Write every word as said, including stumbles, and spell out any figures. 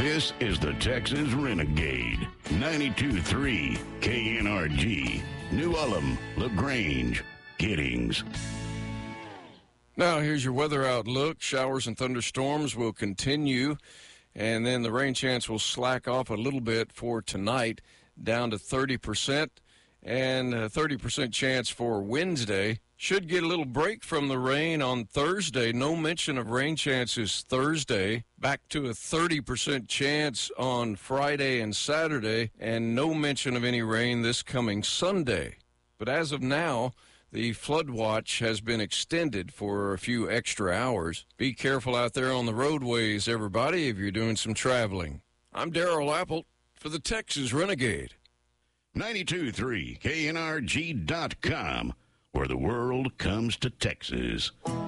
This is the Texas Renegade. ninety-two point three K N R G. New Ulm, LaGrange, Giddings. Now, here's your weather outlook. Showers and thunderstorms will continue, and then the rain chance will slack off a little bit for tonight, down to thirty percent, and a thirty percent chance for Wednesday. Should get a little break from the rain on Thursday. No mention of rain chances Thursday. Back to a thirty percent chance on Friday and Saturday, and no mention of any rain this coming Sunday. But as of now, the flood watch has been extended for a few extra hours. Be careful out there on the roadways, everybody, if you're doing some traveling. I'm Darrell Apple for the Texas Renegade. ninety-two point three K N R G dot com, where the world comes to Texas.